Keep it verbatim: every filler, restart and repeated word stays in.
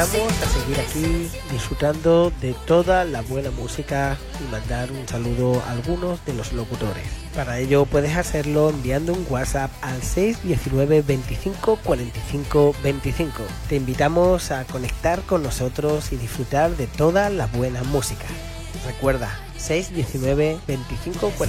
Vamos a seguir aquí disfrutando de toda la buena música y mandar un saludo a algunos de los locutores. Para ello puedes hacerlo enviando un WhatsApp al seis uno nueve, veinticinco, cuarenta y cinco, veinticinco. Te invitamos a conectar con nosotros y disfrutar de toda la buena música. Recuerda, seis uno nueve, veinticinco, cuarenta y cinco.